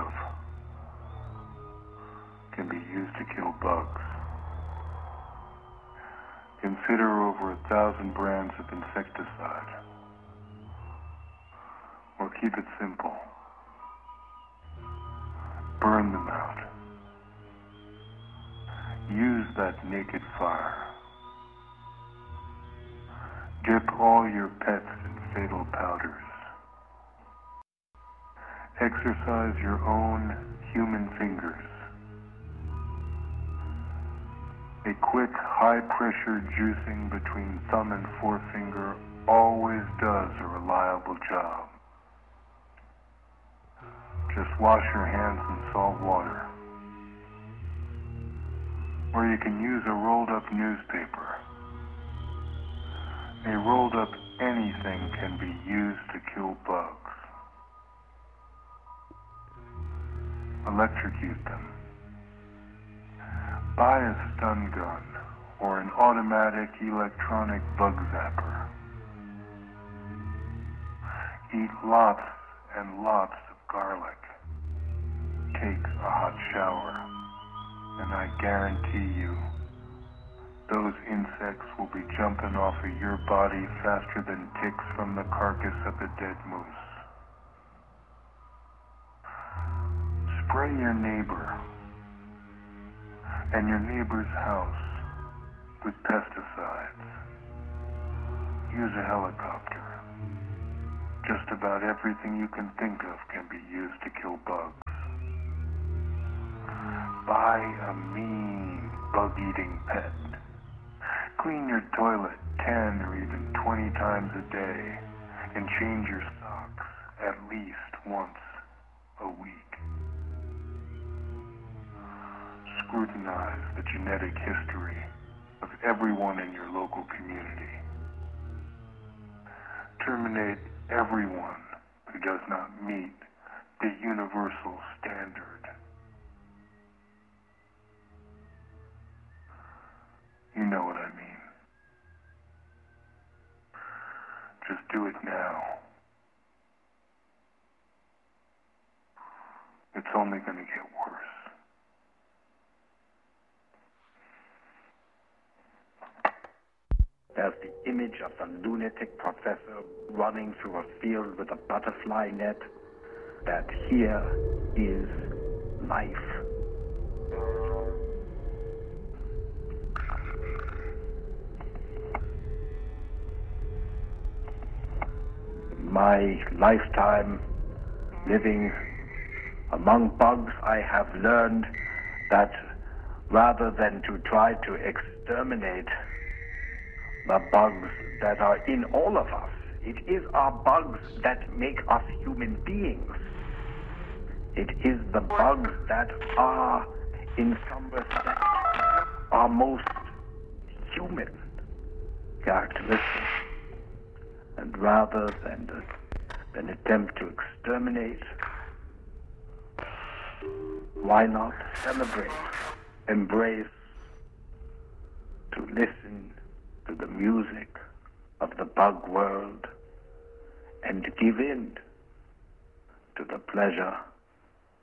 of can be used to kill bugs. Consider over 1,000 brands of insecticide. Or keep it simple. Burn them out. Use that naked fire. Dip all your pets in fatal powders. Exercise your own human fingers. A quick, high-pressure juicing between thumb and forefinger always does a reliable job. Just wash your hands in salt water. Or you can use a rolled-up newspaper. A rolled-up anything can be used to kill bugs. Electrocute them. Buy a stun gun or an automatic electronic bug zapper. Eat lots and lots of garlic. Take a hot shower, and I guarantee you, those insects will be jumping off of your body faster than ticks from the carcass of a dead moose. Spray your neighbor and your neighbor's house with pesticides. Use a helicopter. Just about everything you can think of can be used to kill bugs. Buy a mean bug-eating pet. Clean your toilet 10 or even 20 times a day and change your socks at least once a week. Scrutinize the genetic history of everyone in your local community. Terminate everyone who does not meet the universal standard. You know what I mean. Just do it now. It's only going to get worse. There's the image of the lunatic professor running through a field with a butterfly net. That here is life. My lifetime living among bugs, I have learned that rather than to try to exterminate the bugs that are in all of us, it is our bugs that make us human beings. It is the bugs that are, in some respects, our most human characteristics. And rather than attempt to exterminate, why not celebrate, embrace, to listen to the music of the bug world and give in to the pleasure